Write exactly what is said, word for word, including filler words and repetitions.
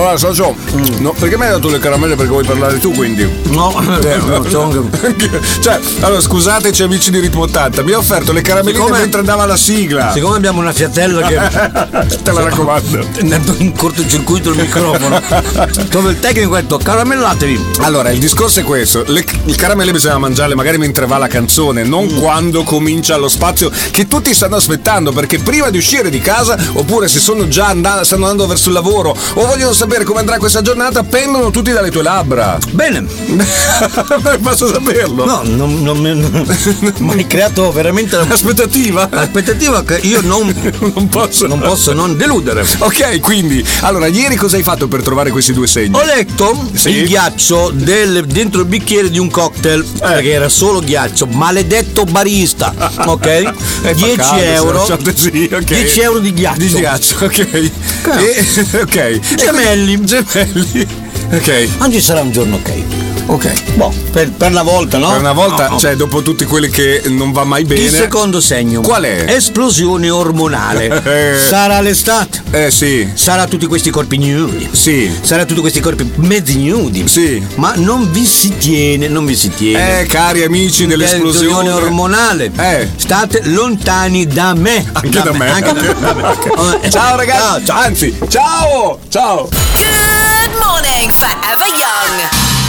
Allora, socio, mm. no, perché mi hai dato le caramelle? Perché vuoi parlare tu, quindi? No, eh, no cioè, allora, scusateci amici di Ritmo ottanta, mi ha offerto le caramelline siccome, mentre andava la sigla. Siccome abbiamo una fiatella che te la raccomando, andando in cortocircuito il microfono, come il tecnico ha detto caramellatevi. Allora, il discorso è questo: le, le caramelle bisogna mangiarle magari mentre va la canzone, non mm. quando comincia lo spazio che tutti stanno aspettando, perché prima di uscire di casa, oppure se sono già andando, stanno andando verso il lavoro o vogliono sapere come andrà questa giornata, pendono tutti dalle tue labbra. Bene. Posso saperlo? No, non, non, non, non hai creato veramente l'aspettativa. L'aspettativa che io non, non posso non posso non deludere. Ok, quindi, allora, ieri cosa hai fatto per trovare questi due segni? Ho letto sì. il ghiaccio del, dentro il bicchiere di un cocktail, eh. perché era solo ghiaccio. Maledetto barista, ok? dieci euro. Sì, okay. dieci euro di ghiaccio. Di ghiaccio, ok. E, ok. Gemelli. Gemelli. Ok. Oggi sarà un giorno ok. Ok. Boh, per, per una volta, no? Per una volta, no, no. cioè dopo tutti quelli che non va mai bene. Il secondo segno. Qual è? Esplosione ormonale. eh, Sarà l'estate. Eh sì. Sarà tutti questi corpi nudi. Sì. Sarà tutti questi corpi mezzi nudi. Sì. Ma non vi si tiene, non vi si tiene. Eh, cari amici dell'esplosione ormonale. Eh. State lontani da me. Anche da, da me. me. Anche okay. da me. Okay. Ciao ragazzi. Ciao, ciao. Anzi, ciao. Ciao. Good morning, Forever Young.